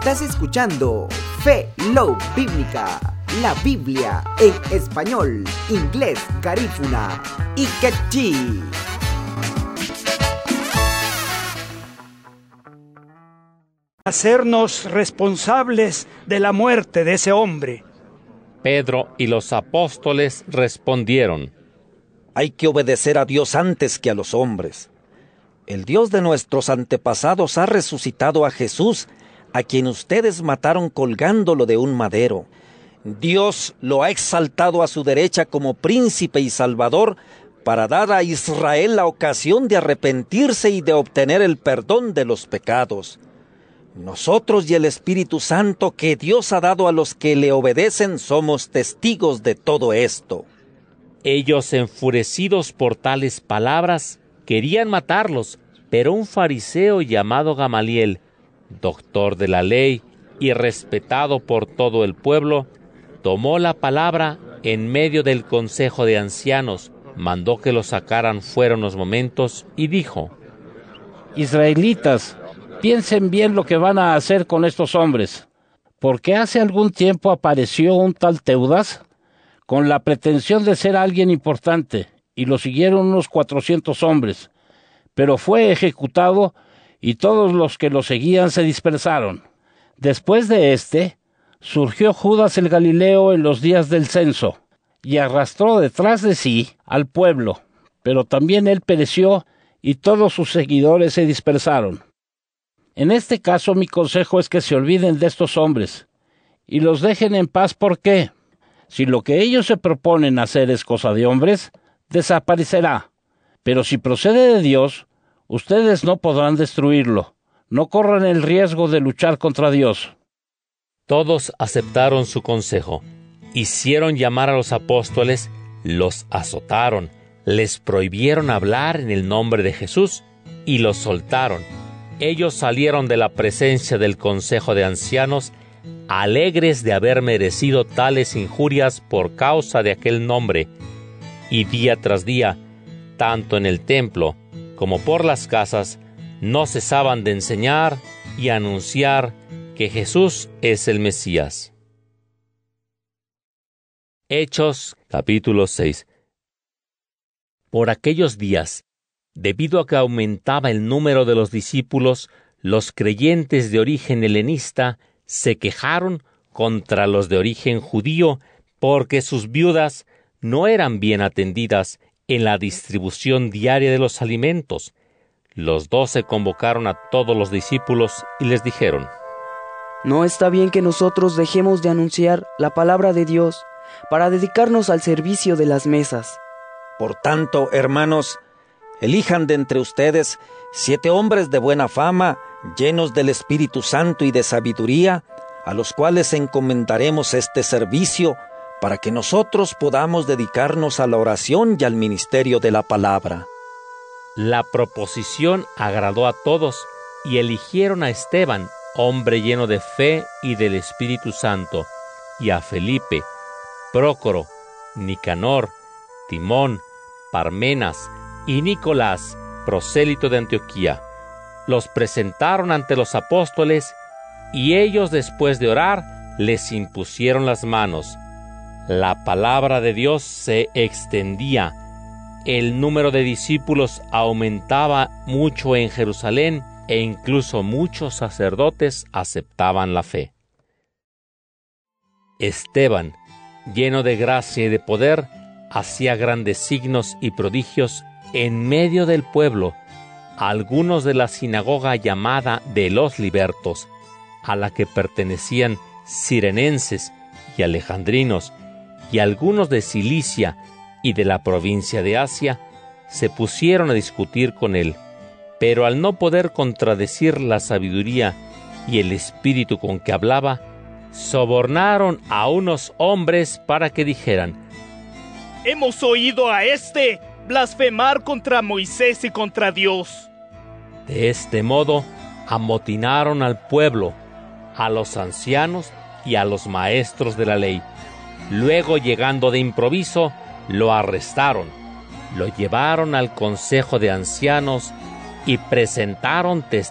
Estás escuchando Fe Love Bíblica, la Biblia en español, inglés, garífuna y quechí. Hacernos responsables de la muerte de ese hombre. Pedro y los apóstoles respondieron: Hay que obedecer a Dios antes que a los hombres. El Dios de nuestros antepasados ha resucitado a Jesús, a quien ustedes mataron colgándolo de un madero. Dios lo ha exaltado a su derecha como príncipe y salvador para dar a Israel la ocasión de arrepentirse y de obtener el perdón de los pecados. Nosotros y el Espíritu Santo que Dios ha dado a los que le obedecen somos testigos de todo esto. Ellos, enfurecidos por tales palabras, querían matarlos, pero un fariseo llamado Gamaliel, doctor de la ley y respetado por todo el pueblo, tomó la palabra en medio del consejo de ancianos, mandó que lo sacaran fuera unos momentos y dijo: Israelitas, piensen bien lo que van a hacer con estos hombres, porque hace algún tiempo apareció un tal Teudas con la pretensión de ser alguien importante, y lo siguieron unos 400 hombres, pero fue ejecutado y todos los que lo seguían se dispersaron. Después de surgió Judas el Galileo en los días del censo, y arrastró detrás de sí al pueblo, pero también él pereció y todos sus seguidores se dispersaron. En este caso mi consejo es que se olviden de estos hombres y los dejen en paz. ¿Por qué? Si lo que ellos se proponen hacer es cosa de hombres, desaparecerá. Pero si procede de Dios, ustedes no podrán destruirlo. No corran el riesgo de luchar contra Dios. Todos aceptaron su consejo. Hicieron llamar a los apóstoles, los azotaron, les prohibieron hablar en el nombre de Jesús y los soltaron. Ellos salieron de la presencia del consejo de ancianos, alegres de haber merecido tales injurias por causa de aquel nombre, y día tras día, tanto en el templo como por las casas, no cesaban de enseñar y anunciar que Jesús es el Mesías. Hechos, capítulo 6. Por aquellos días, debido a que aumentaba el número de los discípulos, los creyentes de origen helenista se quejaron contra los de origen judío porque sus viudas no eran bien atendidas en la distribución diaria de los alimentos. Los 12 convocaron a todos los discípulos y les dijeron: No está bien que nosotros dejemos de anunciar la palabra de Dios para dedicarnos al servicio de las mesas. Por tanto, hermanos, elijan de entre ustedes 7 hombres de buena fama, llenos del Espíritu Santo y de sabiduría, a los cuales encomendaremos este servicio, para que nosotros podamos dedicarnos a la oración y al ministerio de la palabra. La proposición agradó a todos, y eligieron a Esteban, hombre lleno de fe y del Espíritu Santo, y a Felipe, Prócoro, Nicanor, Timón, Parmenas y Nicolás, prosélito de Antioquía. Los presentaron ante los apóstoles, y ellos, después de orar, les impusieron las manos. La palabra de Dios se extendía. El número de discípulos aumentaba mucho en Jerusalén, e incluso muchos sacerdotes aceptaban la fe. Esteban, lleno de gracia y de poder, hacía grandes signos y prodigios en medio del pueblo. Algunos de la sinagoga llamada de los libertos, a la que pertenecían cirenenses y alejandrinos, y algunos de Cilicia y de la provincia de Asia, se pusieron a discutir con él, pero al no poder contradecir la sabiduría y el espíritu con que hablaba, sobornaron a unos hombres para que dijeran: Hemos oído a blasfemar contra Moisés y contra Dios. De este modo, amotinaron al pueblo, a los ancianos y a los maestros de la ley. Luego, llegando de improviso, lo arrestaron, lo llevaron al consejo de ancianos y presentaron testigos